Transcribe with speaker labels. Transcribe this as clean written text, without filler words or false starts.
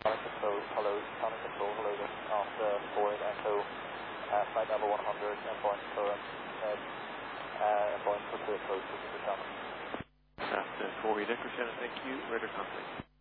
Speaker 1: control, hello, this is after Ford Echo, flight level 100, endpoint current, endpoint for the approach, this is the channel.
Speaker 2: After 4 Echo Channel, thank you, radar contact.